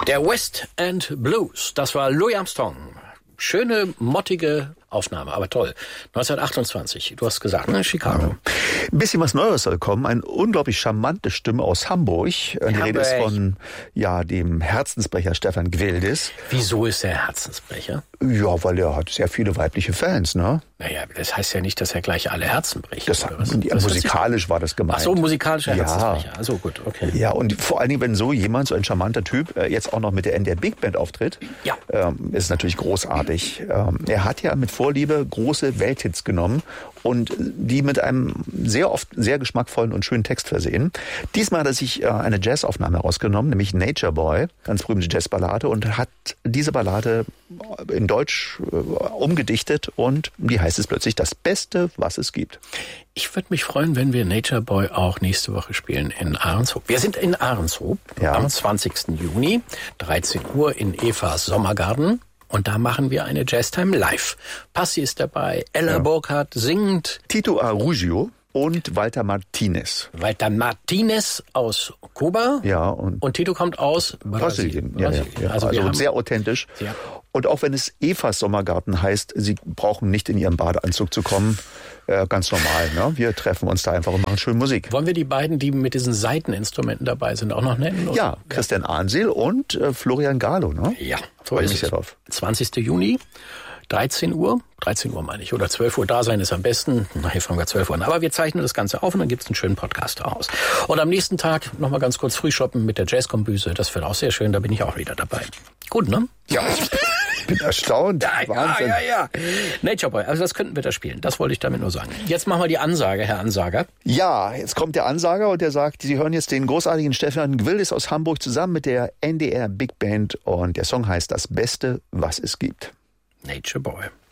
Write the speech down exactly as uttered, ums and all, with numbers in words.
Der West End Blues, das war Louis Armstrong. Schöne, mottige Aufnahme, aber toll. neunzehnhundertachtundzwanzig, du hast gesagt, ne? Chicago. Ein bisschen was Neues soll kommen. Eine unglaublich charmante Stimme aus Hamburg. Die Hamburg. Rede ist von ja, dem Herzensbrecher Stefan Gwildis. Wieso ist er Herzensbrecher? Ja, weil er hat sehr viele weibliche Fans, ne? Naja, das heißt ja nicht, dass er gleich alle Herzen bricht. Das, oder was? ja, das musikalisch war das gemeint. Ach so, musikalischer ja. Herzensbrecher. Also gut, okay. Ja, und vor allen Dingen, wenn so jemand, so ein charmanter Typ, jetzt auch noch mit der N D R Big Band auftritt, ja. ähm, ist natürlich großartig. Ähm, er hat ja mit Vorliebe große Welthits genommen und die mit einem sehr oft sehr geschmackvollen und schönen Text versehen. Diesmal hat er sich äh, eine Jazzaufnahme herausgenommen, nämlich Nature Boy, ganz berühmte Jazzballade, und hat diese Ballade in Deutsch äh, umgedichtet und die heißt es plötzlich das Beste, was es gibt. Ich würde mich freuen, wenn wir Nature Boy auch nächste Woche spielen in Ahrenshoop. Wir sind in Ahrenshoop ja. am zwanzigsten Juni, dreizehn Uhr in Evas Sommergarten. Und da machen wir eine Jazztime live. Passi ist dabei, Ella ja. Burkhardt singt. Tito Arugio und Walter Martinez. Walter Martinez aus Kuba. Ja, und, und Tito kommt aus Brasilien. Brasilien. Ja, ja, ja. Also, also sehr authentisch. Ja. Und auch wenn es Evas Sommergarten heißt, Sie brauchen nicht in Ihrem Badeanzug zu kommen. Äh, ganz normal, ne? Wir treffen uns da einfach und machen schön Musik. Wollen wir die beiden, die mit diesen Saiteninstrumenten dabei sind, auch noch nennen? Oder? Ja, Christian ja. Ahnsel und äh, Florian Galo, ne? Ja, freue mich sehr drauf. zwanzigsten Juni, dreizehn Uhr. dreizehn Uhr meine ich, oder zwölf Uhr da sein ist am besten. Nachher fangen wir zwölf Uhr an. Aber wir zeichnen das Ganze auf und dann gibt's einen schönen Podcast daraus. Und am nächsten Tag nochmal ganz kurz frühshoppen mit der Jazzkombüse. Das wird auch sehr schön, da bin ich auch wieder dabei. Gut, ne? Ja, ich bin erstaunt. Ja, Wahnsinn. Ja, ja, ja. Nature Boy, also das könnten wir da spielen. Das wollte ich damit nur sagen. Jetzt machen wir die Ansage, Herr Ansager. Ja, jetzt kommt der Ansager und der sagt, Sie hören jetzt den großartigen Stefan Gwildis aus Hamburg zusammen mit der N D R Big Band und der Song heißt Das Beste, was es gibt. Nature Boy.